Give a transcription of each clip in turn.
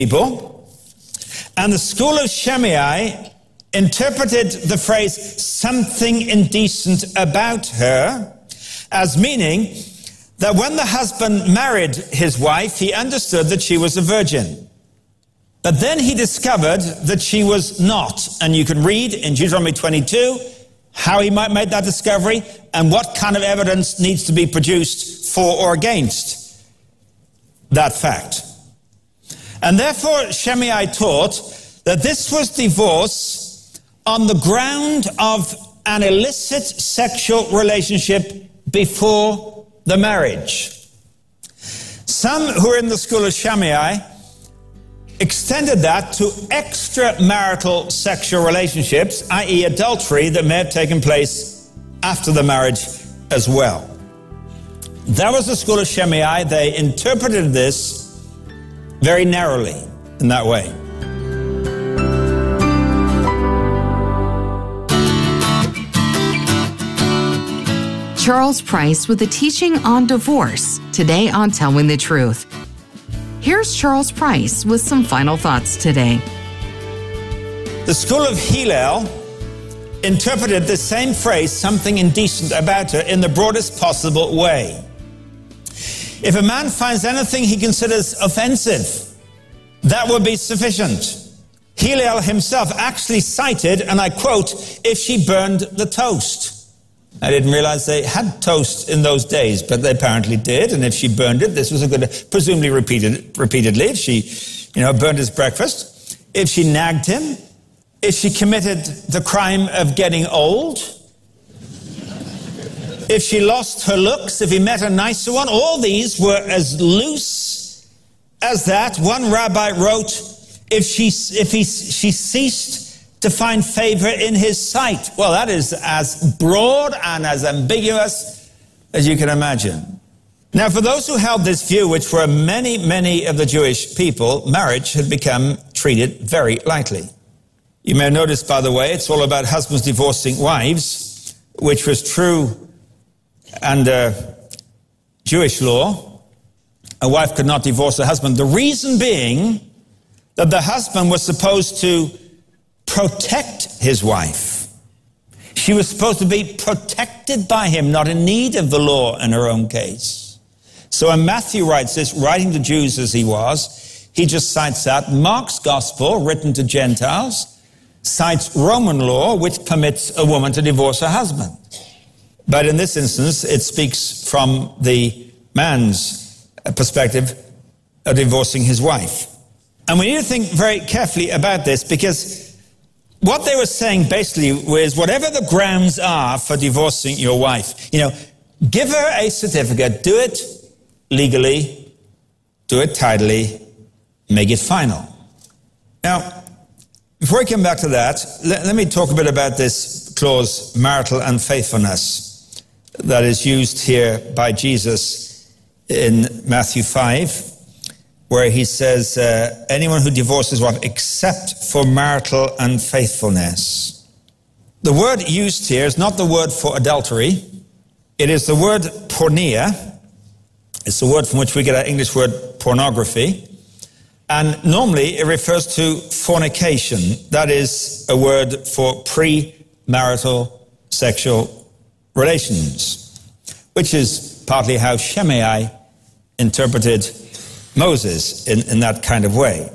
people. And the school of Shammai interpreted the phrase something indecent about her as meaning that when the husband married his wife, he understood that she was a virgin. But then he discovered that she was not. And you can read in Deuteronomy 22 how he might make that discovery and what kind of evidence needs to be produced for or against that fact. And therefore, Shammai taught that this was divorce on the ground of an illicit sexual relationship before the marriage. Some who are in the school of Shammai extended that to extramarital sexual relationships, i.e. adultery, that may have taken place after the marriage as well. That was the school of Shammai. They interpreted this very narrowly in that way. Charles Price with a teaching on divorce, today on Telling the Truth. Here's Charles Price with some final thoughts today. The school of Hillel interpreted the same phrase, something indecent about her, in the broadest possible way. If a man finds anything he considers offensive, that would be sufficient. Hillel himself actually cited, and I quote, if she burned the toast. I didn't realize they had toast in those days, but they apparently did. And if she burned it, this was a good, presumably repeatedly, if she, burned his breakfast, if she nagged him, if she committed the crime of getting old, if she lost her looks, if he met a nicer one, all these were as loose as that. One rabbi wrote, if she ceased to find favor in his sight. Well, that is as broad and as ambiguous as you can imagine. Now, for those who held this view, which were many of the Jewish people, marriage had become treated very lightly. You may have noticed, by the way, it's all about husbands divorcing wives, which was true under Jewish law. A wife could not divorce her husband. The reason being that the husband was supposed to protect his wife. She was supposed to be protected by him, not in need of the law in her own case. So when Matthew writes this, writing to Jews as he was, he just cites that. Mark's gospel, written to Gentiles, cites Roman law, which permits a woman to divorce her husband. But in this instance, it speaks from the man's perspective of divorcing his wife. And we need to think very carefully about this, because what they were saying basically was whatever the grounds are for divorcing your wife, give her a certificate, do it legally, do it tidily, make it final. Now, before we come back to that, let me talk a bit about this clause, marital unfaithfulness, that is used here by Jesus in Matthew 5. Where he says, anyone who divorces wife except for marital unfaithfulness. The word used here is not the word for adultery. It is the word porneia. It's the word from which we get our English word pornography. And normally it refers to fornication. That is a word for premarital sexual relations, which is partly how Shammai interpreted Moses in that kind of way.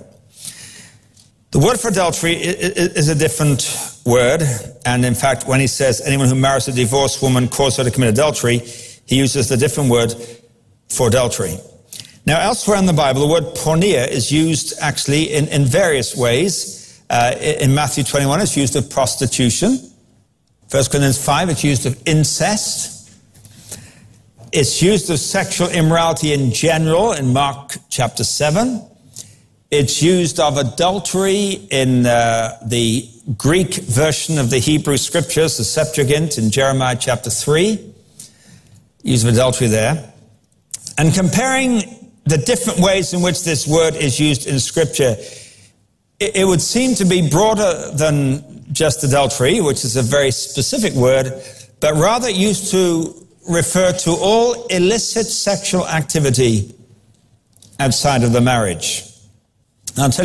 The word for adultery is a different word, and in fact, when he says anyone who marries a divorced woman causes her to commit adultery, he uses the different word for adultery. Now, elsewhere in the Bible, the word porneia is used actually in various ways. In Matthew 21, it's used of prostitution. 1 Corinthians 5, it's used of incest. It's used of sexual immorality in general in Mark chapter 7. It's used of adultery in the Greek version of the Hebrew scriptures, the Septuagint in Jeremiah chapter 3. Use of adultery there. And comparing the different ways in which this word is used in scripture, it would seem to be broader than just adultery, which is a very specific word, but rather used to refer to all illicit sexual activity outside of the marriage. Now, I'll tell